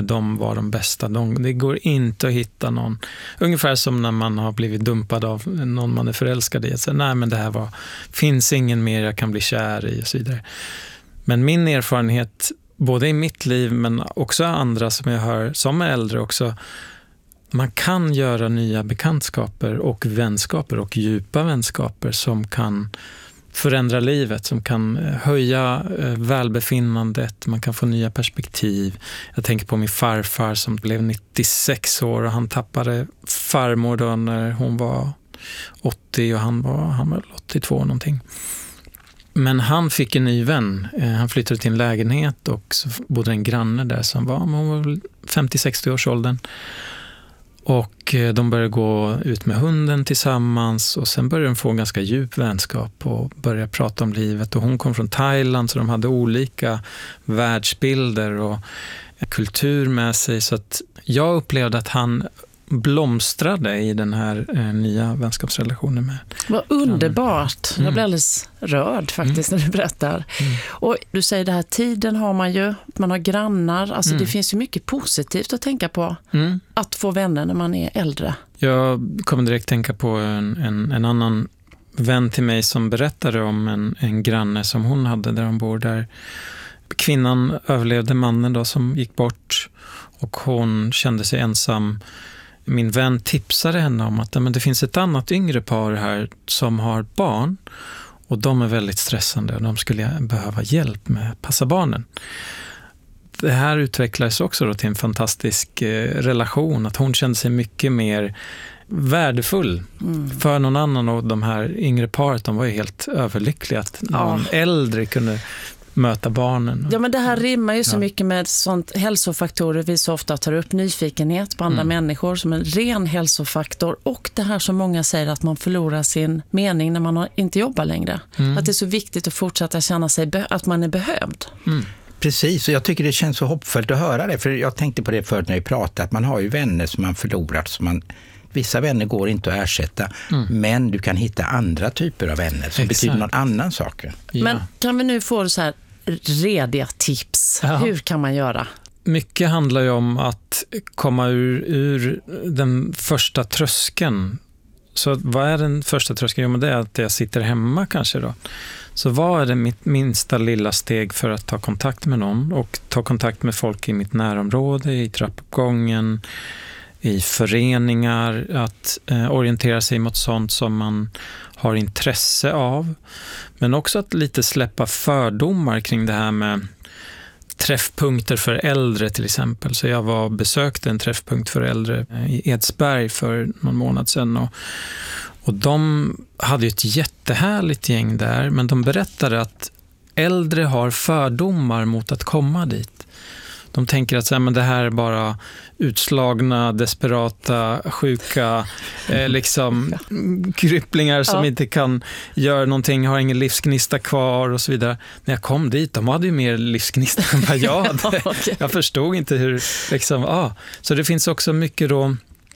de var de bästa. Det går inte att hitta någon. Ungefär som när man har blivit dumpad av någon man är förälskad i. Så, nej, men det här finns ingen mer jag kan bli kär i och så vidare. Men min erfarenhet, både i mitt liv men också andra som jag hör som är äldre också, man kan göra nya bekantskaper och vänskaper och djupa vänskaper som kan förändra livet, som kan höja välbefinnandet, man kan få nya perspektiv. Jag tänker på min farfar som blev 96 år och han tappade farmor då när hon var 80 och han var 82 någonting. Men han fick en ny vän. Han flyttade till en lägenhet och så bodde en granne där som var 50-60 års åldern. Och de började gå ut med hunden tillsammans och sen började de få en ganska djup vänskap och börja prata om livet. Och hon kom från Thailand så de hade olika världsbilder och kultur med sig. Så att jag upplevde att han blomstrade i den här nya vänskapsrelationen med. Vad underbart. Jag blir alldeles rörd faktiskt när du berättar. Och du säger det här, tiden har man har grannar. Alltså det finns ju mycket positivt att tänka på. Att få vänner när man är äldre. Jag kommer direkt tänka på en annan vän till mig som berättade om en granne som hon hade där hon bor där. Kvinnan överlevde mannen då som gick bort och hon kände sig ensam. Min vän tipsade henne om att men det finns ett annat yngre par här som har barn och de är väldigt stressande och de skulle behöva hjälp med att passa barnen. Det här utvecklades också då till en fantastisk relation, att hon kände sig mycket mer värdefull för någon annan, och de här yngre paret, de var ju helt överlyckliga att någon äldre kunde möta barnen. Ja, men det här rimmar ju så mycket med sånt hälsofaktorer vi så ofta tar upp. Nyfikenhet på andra människor som en ren hälsofaktor, och det här som många säger att man förlorar sin mening när man inte jobbar längre. Att det är så viktigt att fortsätta känna sig att man är behövd. Precis, och jag tycker det känns så hoppfullt att höra det, för jag tänkte på det förut när vi pratade, att man har ju vänner som man förlorat, som vissa vänner går inte att ersätta, men du kan hitta andra typer av vänner som betyder någon annan sak. Ja. Men kan vi nu få så här rediga tips? Ja. Hur kan man göra? Mycket handlar ju om att komma ur den första tröskeln. Så vad är den första tröskeln? Jo, men det är att jag sitter hemma kanske då. Så vad är det mitt minsta lilla steg för att ta kontakt med någon och ta kontakt med folk i mitt närområde, i trappuppgången, i föreningar, att orientera sig mot sånt som man har intresse av. Men också att lite släppa fördomar kring det här med träffpunkter för äldre till exempel. Så jag besökte en träffpunkt för äldre i Edsberg för någon månad sedan och de hade ju ett jättehärligt gäng där, men de berättade att äldre har fördomar mot att komma dit. De tänker att men det här är bara utslagna, desperata, sjuka liksom krypplingar som inte kan göra någonting, har ingen livsgnista kvar och så vidare. När jag kom dit, de hade ju mer livsgnista än vad jag hade. Okay. Jag förstod inte hur liksom, Så det finns också mycket då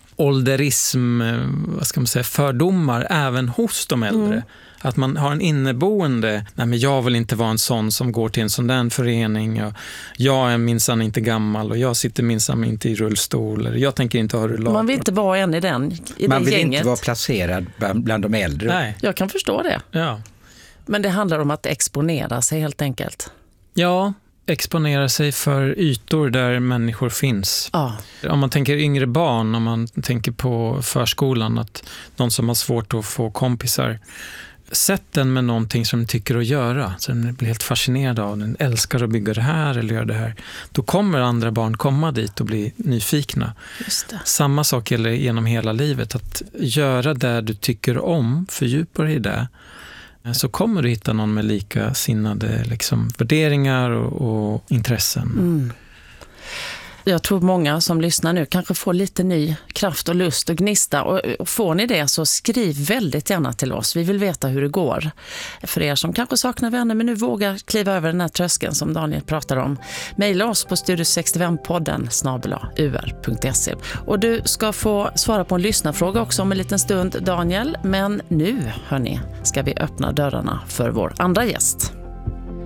ålderism, vad ska man säga, fördomar även hos de äldre. Att man har en inneboende, nej men jag vill inte vara en sån som går till en sån där förening, och jag är minsann inte gammal och jag sitter minsann inte i rullstol, eller jag tänker inte ha rullator. Man vill inte vara en i man vill gänget. Inte vara placerad bland de äldre. Nej. Jag kan förstå det. Ja. Men det handlar om att exponera sig helt enkelt. Ja, exponera sig för ytor där människor finns. Om man tänker yngre barn, om man tänker på förskolan, att någon som har svårt att få kompisar, sätt den med någonting som den tycker att göra, så den blir helt fascinerad av, den älskar att bygga det här eller göra det här. Då kommer andra barn komma dit och bli nyfikna. Just det. Samma sak gäller genom hela livet, att göra det du tycker om, fördjupa dig i det, så kommer du hitta någon med likasinnade liksom värderingar och intressen. Jag tror många som lyssnar nu kanske får lite ny kraft och lust och gnista. Och får ni det så skriv väldigt gärna till oss. Vi vill veta hur det går. För er som kanske saknar vänner men nu vågar kliva över den här tröskeln som Daniel pratar om. Maila oss på studio65podden@ur.se. Och du ska få svara på en lyssnarfråga också om en liten stund, Daniel. Men nu, hörni, ska vi öppna dörrarna för vår andra gäst.